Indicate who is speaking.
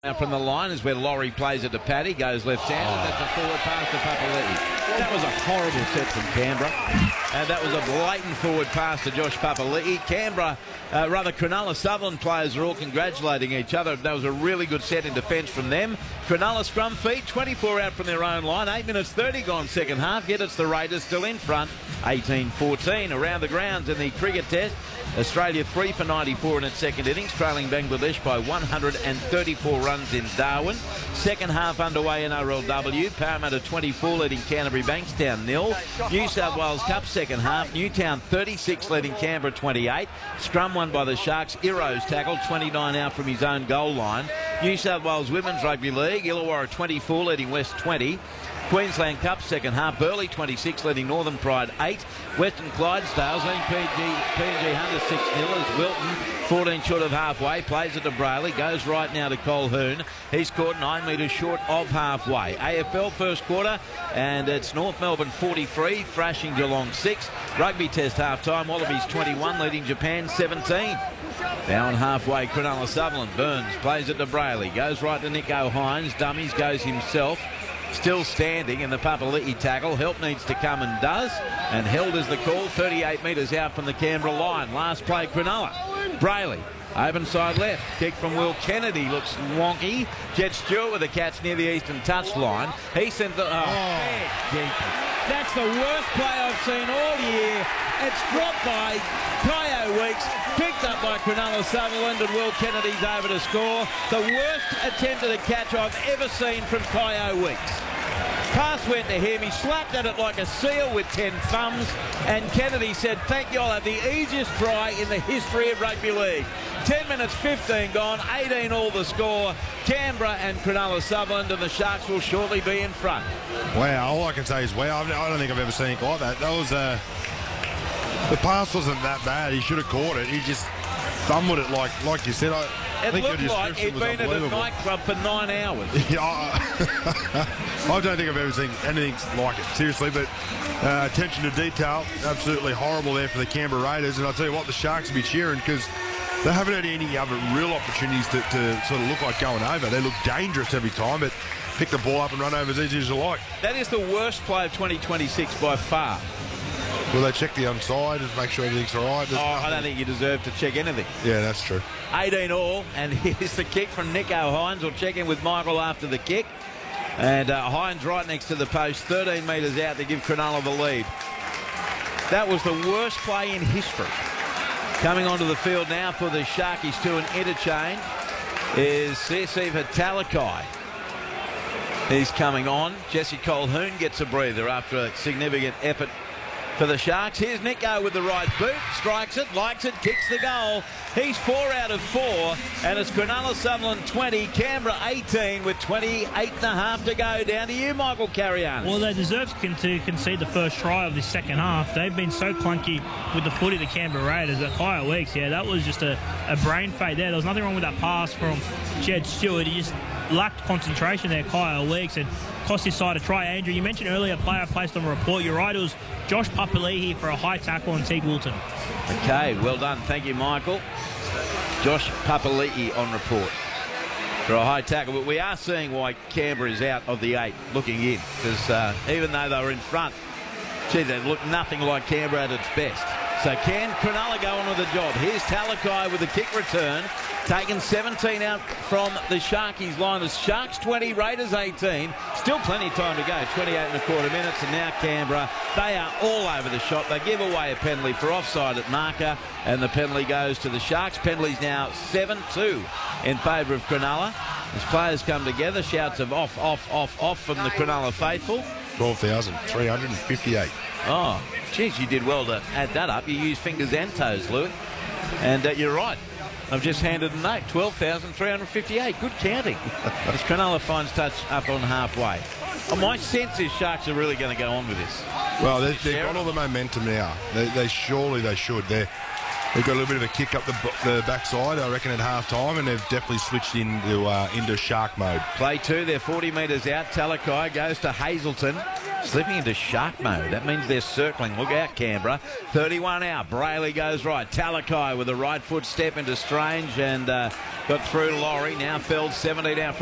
Speaker 1: Now from the line is where Laurie plays it to Paddy, goes left-handed. That's a forward pass to Papali'i. That was a horrible set from Canberra. And that was a blatant forward pass to Josh Papali'i. Canberra, Cronulla Sutherland players are all congratulating each other. That was a really good set in defence from them. Cronulla scrum feet, 24 out from their own line. 8 minutes 30 gone second half. Yet it's the Raiders still in front, 18-14. Around the grounds in the cricket test, Australia 3 for 94 in its second innings, trailing Bangladesh by 134 runs in Darwin. Second half underway in RLW. Parramatta 24 leading Canterbury, Bankstown 0. New South Wales Cup second half. Newtown 36 leading Canberra 28. Scrum won by the Sharks. Iroh's tackled 29 out from his own goal line. New South Wales Women's Rugby League. Illawarra 24 leading West 20. Queensland Cup second half. Burleigh 26 leading Northern Pride 8. Western Clydesdales leading PNG Hunters 6-0 as Wilton 14 short of halfway. Plays it to Brayley. Goes right now to Colquhoun. He's caught 9 metres short of halfway. AFL first quarter, and it's North Melbourne 43 thrashing Geelong 6. Rugby test half time. Wallabies 21 leading Japan 17. Now on halfway, Cronulla Sutherland. Burns plays it to Brayley. Goes right to Nicho Hynes. Dummies, goes himself. Still standing in the Papali'i tackle. Help needs to come and does. And held is the call. 38 metres out from the Canberra line. Last play, Cronulla. Brayley. Open side left. Kick from Will Kennedy. Looks wonky. Jet Stewart with the catch near the eastern touchline. He sent the... That's the worst play I've seen all year. It's dropped by Kyo Weeks, picked up by Cronulla Sutherland, and Will Kennedy's over to score. The worst attempt at a catch I've ever seen from Kyo Weeks. Pass went to him, he slapped at it like a seal with 10 thumbs, and Kennedy said, "Thank you, I'll have the easiest try in the history of rugby league." 10 minutes 15 gone, 18 all the score. Canberra and Cronulla Sutherland, and the Sharks will shortly be in front.
Speaker 2: Wow, all I can say is wow. I don't think I've ever seen it like that. That was the pass wasn't that bad. He should have caught it. He just fumbled it like you said.
Speaker 1: It looked like he'd been at a nightclub for 9 hours.
Speaker 2: I don't think I've ever seen anything like it, seriously, but attention to detail, absolutely horrible there for the Canberra Raiders. And I'll tell you what, the Sharks will be cheering because they haven't had any other real opportunities to sort of look like going over. They look dangerous every time, but pick the ball up and run over as easy as you like.
Speaker 1: That is the worst play of 2026 by far.
Speaker 2: Will they check the onside and make sure everything's all right?
Speaker 1: I don't think you deserve to check anything.
Speaker 2: Yeah, that's true.
Speaker 1: 18 all, and here's the kick from Nicho Hynes. We'll check in with Michael after the kick. And Hynes right next to the post, 13 metres out to give Cronulla the lead. That was the worst play in history. Coming onto the field now for the Sharkies to an interchange is Siva Talakai. He's coming on. Jesse Colquhoun gets a breather after a significant effort for the Sharks. Here's Nicho with the right boot, strikes it, likes it, kicks the goal. He's 4 out of 4, and it's Cronulla Sutherland 20, Canberra 18 with 28 and a half to go. Down to you, Michael Carrion.
Speaker 3: Well, they deserve to concede the first try of this second half. They've been so clunky with the footy, the Canberra Raiders. That Kyo Weeks, that was just a brain fade there. There was nothing wrong with that pass from Jed Stewart. He just lacked concentration there, Kyo Weeks, and cost his side a try. Andrew, you mentioned earlier a player placed on a report. You're right, it was Josh Papali'i for a high tackle on Teague Wilton.
Speaker 1: Okay, well done. Thank you, Michael. Josh Papali'i on report for a high tackle. But we are seeing why Canberra is out of the 8 looking in, because even though they were in front, gee, they looked nothing like Canberra at its best. So can Cronulla go on with the job? Here's Talakai with a kick return. Taken 17 out from the Sharkies line. The Sharks 20, Raiders 18. Still plenty of time to go. 28 and a quarter minutes. And now Canberra, they are all over the shop. They give away a penalty for offside at marker. And the penalty goes to the Sharks. Penalty's now 7-2 in favour of Cronulla. As players come together, shouts of off from the Cronulla faithful.
Speaker 2: 12,358.
Speaker 1: Oh, geez, you did well to add that up. You used fingers and toes, Louis. And you're right. I've just handed a note. 12,358. Good counting. As Cronulla finds touch up on halfway. My sense is Sharks are really going to go on with this.
Speaker 2: Well, they've got all the momentum now. They surely should. They've got a little bit of a kick up the backside, I reckon, at half-time, and they've definitely switched into Shark mode.
Speaker 1: Play 2, they're 40 metres out. Talakai goes to Hazelton. slipping into shark mode. That means they're circling. Look out, Canberra. 31 out. Brayley goes right. Talakai with a right foot step into Strange and got through Laurie. Now Feld 17 out for